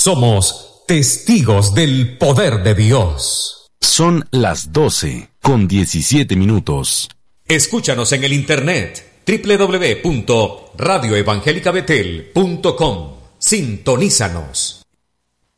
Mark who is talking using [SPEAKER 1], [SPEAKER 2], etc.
[SPEAKER 1] Somos testigos del poder de Dios.
[SPEAKER 2] Son las 12:17.
[SPEAKER 1] Escúchanos en el internet www.radioevangelicabetel.com. Sintonízanos.